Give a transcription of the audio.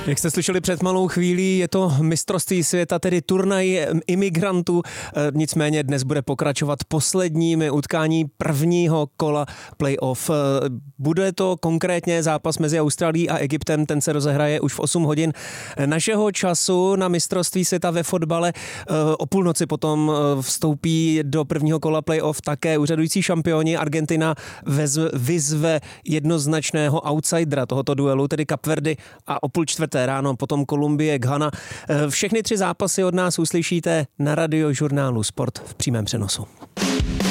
Jak jste slyšeli před malou chvílí, je to mistrovství světa, tedy turnaj imigrantů. Nicméně dnes bude pokračovat posledními utkání prvního kola playoff. Bude to konkrétně zápas mezi Austrálií a Egyptem, ten se rozehraje už v 8 hodin našeho času na mistrovství světa ve fotbale. O půlnoci potom vstoupí do prvního kola playoff také úřadující šampioni. Argentina vyzve jednoznačného outsidera tohoto duelu, tedy Kapverdy, a o 3:30 ráno potom Kolumbie, Ghana. Všechny 3 zápasy od nás uslyšíte na Radiožurnálu Sport v přímém přenosu.